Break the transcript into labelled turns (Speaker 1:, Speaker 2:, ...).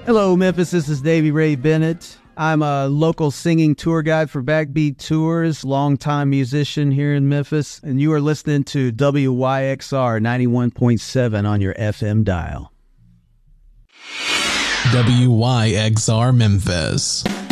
Speaker 1: Hello, Memphis. This is Davey Ray Bennett. I'm a local singing tour guide for Backbeat Tours, longtime musician here in Memphis, and you are listening to WYXR 91.7 on your FM dial.
Speaker 2: WYXR Memphis.